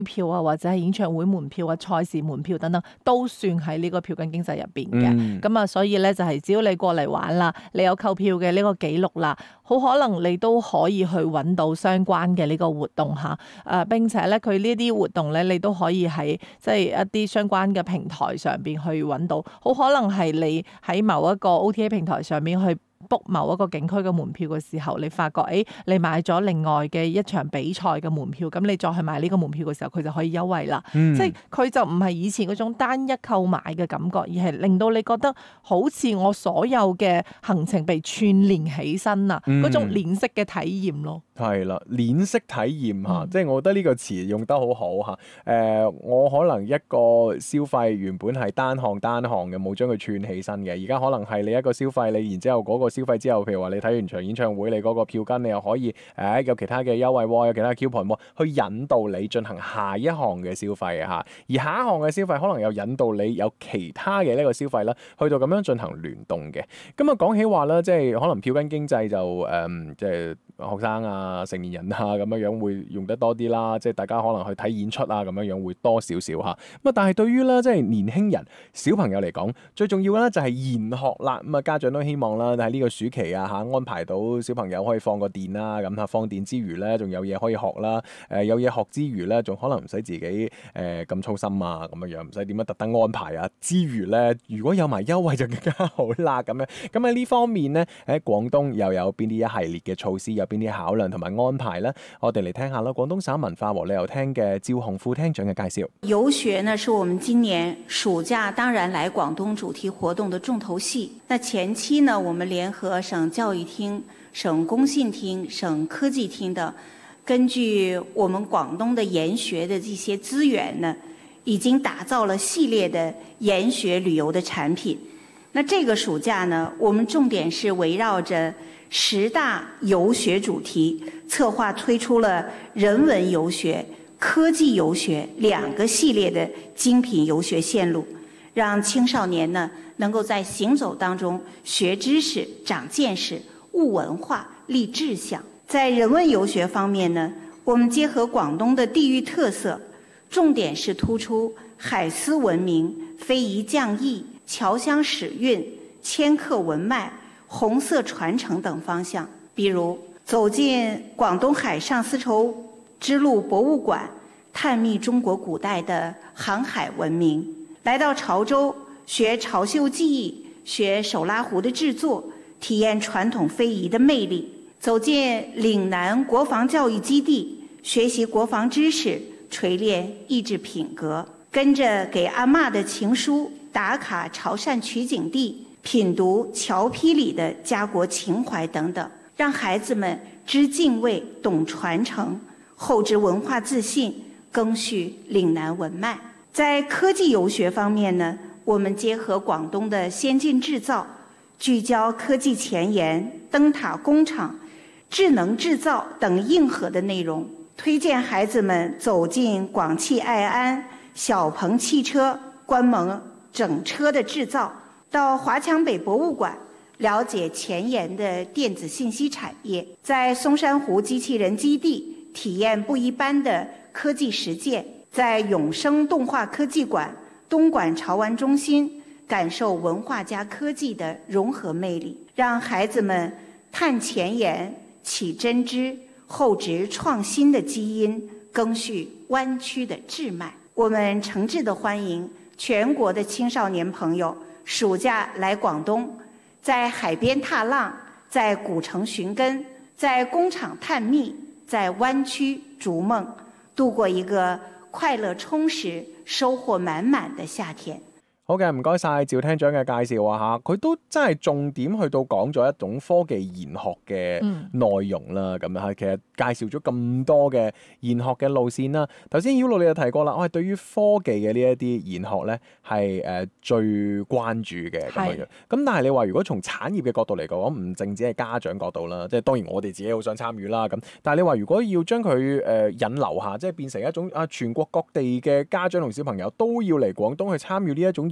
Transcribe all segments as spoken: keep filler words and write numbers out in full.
票啊，或者係演唱會門票啊、賽事門票等等，都算喺呢個票根經濟入邊嘅。咁啊、嗯，所以咧就係只要你過嚟玩啦，你有購票嘅呢個記錄啦，好可能你都可以去揾到相關嘅呢個活動嚇。誒、呃、並且咧，佢呢啲活動咧，你都可以喺即係一啲相關嘅平台上邊去揾到。好可能係你喺某一個 O T A 平台上面去book 某一個景區嘅門票嘅時候，你發覺誒、欸，你買咗另外嘅一場比賽嘅門票，咁你再去買呢個門票嘅時候，佢就可以優惠啦。嗯、即係佢就唔係以前嗰種單一購買嘅感覺，而係令到你覺得好似我所有嘅行程被串連起身啊，嗰、嗯、種連式嘅體驗咯。 係啦，連式體驗嚇，嗯、即係我覺得呢個詞用得好好嚇。誒、呃，我可能一個消費原本係單項單項嘅，冇將佢串起身嘅，而家可能係你一個消費，你然之後嗰個消費之後，譬如話你睇完場演唱會，你嗰個票根你又可以誒、呃、有其他嘅優惠喎，有其他嘅 coupon 喎，去引導你進行下一項嘅消費嚇。而下一項嘅消費可能又引導你有其他嘅呢個消費啦，去到咁樣進行聯動嘅。咁啊講起話啦，即係可能票根經濟就誒、嗯，即係學生啊、成年人啊咁樣樣會用得多啲啦。即係大家可能去睇演出啊咁樣樣會多少少嚇。咁啊，但係對於咧即係年輕人、小朋友嚟講，最重要嘅咧就係研學啦。咁啊，家長都希望啦，喺呢個暑期啊嚇安排到小朋友可以放個電啦，咁啊放電之餘咧，仲有嘢可以學啦。誒、呃、有嘢學之餘咧，仲可能唔使自己誒咁、呃、操心啊咁樣樣，唔使點樣特登安排啊。之餘咧，如果有埋優惠就更加好啦咁樣。咁喺呢方面咧，喺廣東又有邊啲一系列嘅措施，有邊啲考量同埋安排咧？我哋嚟聽下啦。廣東省文化和旅遊廳嘅趙紅副廳長嘅介紹。 遊學呢，是我們今年暑假當然來廣東主題活動的重頭戲。那前期呢，我們聯合省教育廳、省工信廳、省科技廳等，根據我們廣東的研學的這些資源呢，已經打造了系列的研學旅遊的產品。那這個暑假呢，我們重點是圍繞着十大遊學主題，策劃推出了人文遊學、科技遊學兩個系列的精品遊學線路，讓青少年呢能夠在行走當中學知識、長見識、悟文化、立志向。在人文遊學方面呢，我們結合廣東的地域特色，重點是突出海絲文明、非遺匠藝、僑鄉史韻、遷客文脈、紅色傳承等方向。比如走進廣東海上絲綢之路博物館，探秘中國古代的航海文明；來到潮州學潮繡技藝，學手拉壺的製作，體驗傳統非遺的魅力；走進嶺南國防教育基地，學習國防知識，錘煉意志品格；跟着給阿嬷的情書，打卡潮汕取景地，品讀喬圯裡的家國情懷等等，讓孩子們知敬畏、懂傳承，厚植文化自信，謄續嶺南文脈。在科技遊學方面呢，我們結合廣東的先進製造，聚焦科技前沿、燈塔工廠、智能製造等硬核的內容，推薦孩子們走進廣汽愛安、小鵬汽車觀摩整車的製造，到華強北博物館了解前沿的電子信息產業，在松山湖機器人基地體驗不一般的科技實踐，在永生動畫科技館、東莞潮玩中心感受文化加科技的融合魅力，讓孩子們探前沿、起真知、厚植創新的基因，謄續灣區的智脈。我們誠摯地歡迎全國的青少年朋友暑假來廣東，在海邊踏浪，在古城尋根，在工廠探秘，在灣區逐夢，度過一個快樂充實、收穫滿滿的夏天。 好嘅，唔該晒趙廳長嘅介紹啊嚇，佢都真係重點去到講咗一種科技研學嘅內容啦，咁啊、嗯、其實介紹咗咁多嘅研學嘅路線啦。頭先曉露你就提過啦，我係對於科技嘅呢一啲研學咧係誒最關注嘅咁樣樣。咁是但係你話如果從產業嘅角度嚟講，唔淨止係家長角度啦，即係當然我哋自己好想參與啦。咁但係你話如果要將佢誒引流下，即係變成一種啊全國各地嘅家長同小朋友都要嚟廣東去參與呢一種研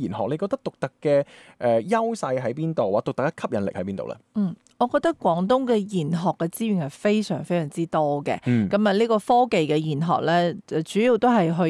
研學，你覺得獨特嘅誒優勢喺邊度啊？獨特嘅吸引力喺邊度咧？ 嗯。我覺得廣東嘅研學嘅資源係非常非常之多嘅， 嗯咁啊呢個科技嘅研學咧，主要都係去